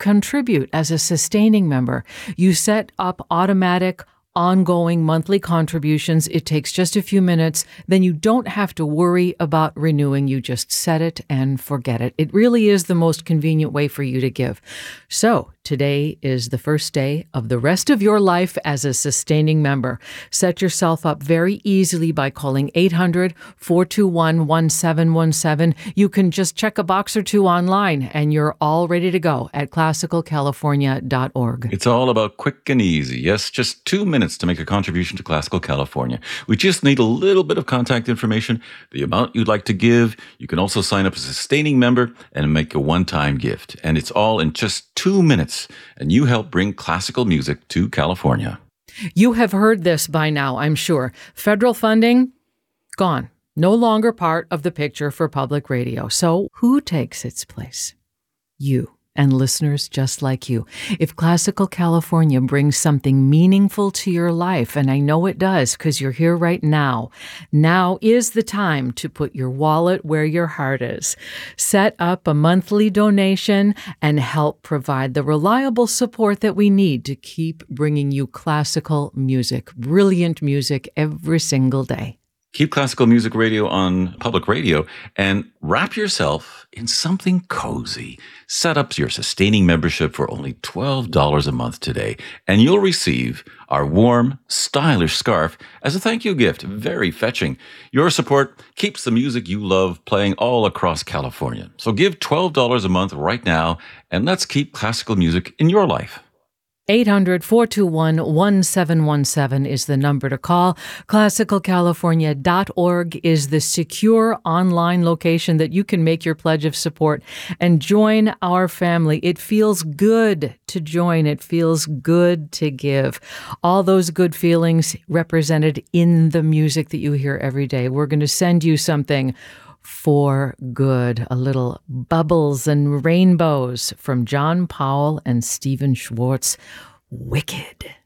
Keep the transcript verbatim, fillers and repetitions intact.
contribute as a sustaining member. You set up automatic ongoing monthly contributions. It takes just a few minutes. Then you don't have to worry about renewing. You just set it and forget it. It really is the most convenient way for you to give. So today is the first day of the rest of your life as a sustaining member. Set yourself up very easily by calling eight hundred, four two one, one seven one seven. You can just check a box or two online and you're all ready to go at classical california dot org. It's all about quick and easy. Yes, just two minutes to make a contribution to Classical California. We just need a little bit of contact information, the amount you'd like to give. You can also sign up as a sustaining member and make a one-time gift. And it's all in just two minutes. And you help bring classical music to California. You have heard this by now, I'm sure. Federal funding, gone. No longer part of the picture for public radio. So who takes its place? You. And listeners just like you. If Classical California brings something meaningful to your life, and I know it does because you're here right now, now is the time to put your wallet where your heart is. Set up a monthly donation and help provide the reliable support that we need to keep bringing you classical music, brilliant music every single day. Keep classical music radio on public radio and wrap yourself in something cozy. Set up your sustaining membership for only twelve dollars a month today, and you'll receive our warm, stylish scarf as a thank you gift. Very fetching. Your support keeps the music you love playing all across California. So give twelve dollars a month right now, and let's keep classical music in your life. eight hundred, four two one, one seven one seven is the number to call. classical california dot org is the secure online location that you can make your pledge of support and join our family. It feels good to join. It feels good to give. All those good feelings represented in the music that you hear every day. We're going to send you something for good, a little Bubbles and Rainbows from John Powell and Stephen Schwartz. Wicked.